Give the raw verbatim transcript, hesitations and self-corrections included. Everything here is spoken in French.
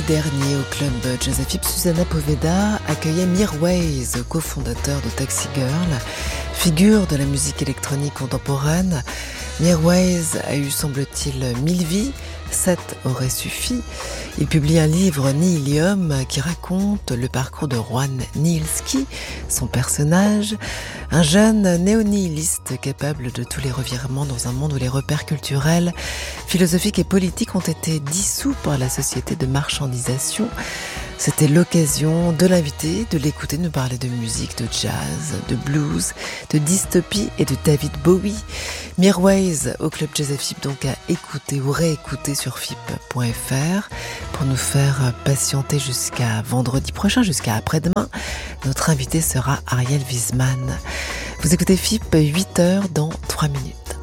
dernier, au club Joséphine, Susanna Poveda accueillait Mirwais, cofondateur de Taxi Girl, figure de la musique électronique contemporaine. Mirwais a eu, semble-t-il, mille vies, sept auraient suffi. Il publie un livre, Nihilium, qui raconte le parcours de Juan Nihilski, son personnage, un jeune néo-nihiliste capable de tous les revirements dans un monde où les repères culturels, philosophiques et politiques ont été dissous par la société de marchandisation. C'était l'occasion de l'inviter, de l'écouter nous parler de musique, de jazz, de blues, de dystopie et de David Bowie. Mirwais au club Joséphine, donc à écouter ou réécouter sur F I P point F R pour nous faire patienter jusqu'à vendredi prochain, jusqu'à après-demain. Notre invité sera Ariel Wiesman. Vous écoutez F I P, huit heures dans trois minutes.